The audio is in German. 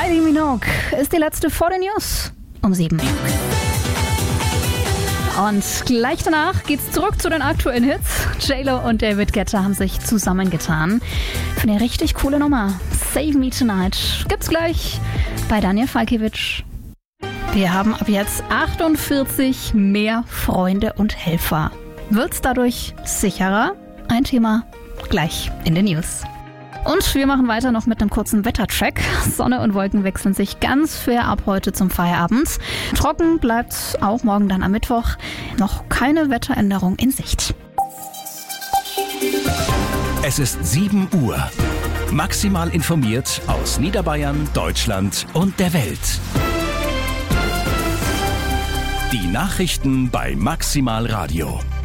Kylie Minogue ist die letzte vor den News um 7. Und gleich danach geht's zurück zu den aktuellen Hits. J.Lo und David Guetta haben sich zusammengetan für eine richtig coole Nummer. Save Me Tonight gibt's gleich bei Daniel Falkiewicz. Wir haben ab jetzt 48 mehr Freunde und Helfer. Wird's dadurch sicherer? Ein Thema gleich in den News. Und wir machen weiter noch mit einem kurzen Wettercheck. Sonne und Wolken wechseln sich ganz fair ab heute zum Feierabend. Trocken bleibt auch morgen dann am Mittwoch. Noch keine Wetteränderung in Sicht. Es ist 7 Uhr. Maximal informiert aus Niederbayern, Deutschland und der Welt. Die Nachrichten bei Maximal Radio.